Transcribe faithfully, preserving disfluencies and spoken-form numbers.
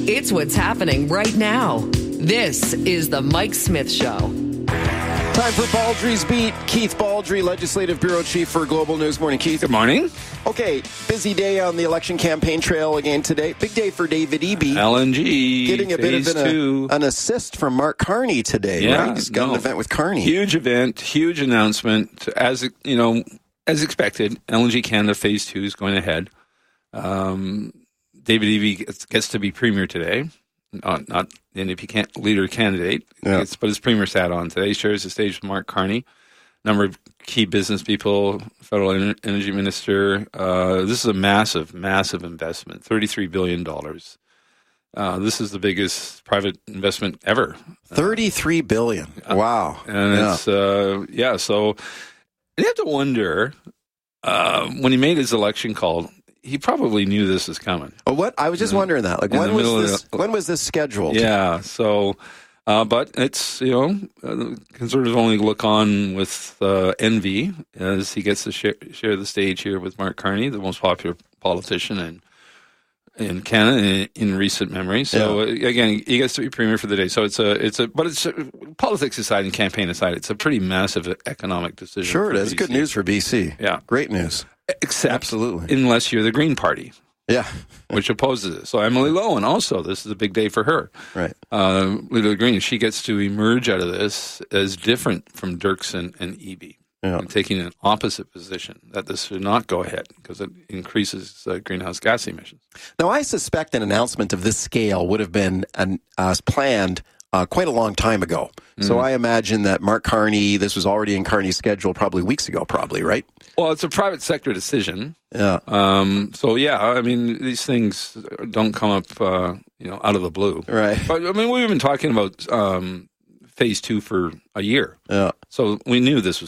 It's what's happening right now. This is the Mike Smith Show. Time for Baldry's Beat. Keith Baldry, Legislative Bureau Chief for Global News. Morning, Keith. Good morning. Okay, busy day on the election campaign trail again today. Big day for David Eby. L N G, Getting a bit of an, two. a, an assist from Mark Carney today, yeah, right? He's got no. an event with Carney. Huge event, huge announcement. As you know, as expected, L N G Canada Phase Two is going ahead. Um, David Eby gets, gets to be premier today. Not, not the N D P can, leader candidate, yeah. it's, but his premier sat on today. Shares the stage with Mark Carney, a number of key business people, federal en- energy minister. Uh, this is a massive, massive investment, thirty-three billion dollars. Uh, this is the biggest private investment ever. thirty-three billion dollars. Wow. And yeah. it's, uh, yeah, so you have to wonder, uh, when he made his election call, he probably knew this was coming. Oh, what? I was just wondering that. Like, In when the was middle of this? the- When was this scheduled? Yeah, so, uh, but it's, you know, uh, Conservatives only look on with uh, envy as he gets to share, share the stage here with Mark Carney, the most popular politician in in Canada in, in recent memory. So Yeah. uh, again, he gets to be premier for the day. So it's a, it's a, but it's uh politics aside and campaign aside, it's a pretty massive economic decision. Sure, it for is. B C. Good news for B C. Yeah, Great news. except Absolutely. unless you're the Green Party, Yeah. which opposes it. So Emily Lowen also, this is a big day for her. Right. Uh, Leader of the Greens, she gets to emerge out of this as different from Dirksen and Eby, Yeah. and taking an opposite position that this should not go ahead because it increases uh, greenhouse gas emissions. Now, I suspect an announcement of this scale would have been an, uh, planned uh, quite a long time ago. Mm. So I imagine that Mark Carney, this was already in Carney's schedule probably weeks ago, probably, right? Well, it's a private sector decision. Yeah. Um, so, yeah, I mean, these things don't come up, uh, you know, out of the blue. Right. But, I mean, we've been talking about um, phase two for a year. Yeah. So we knew this was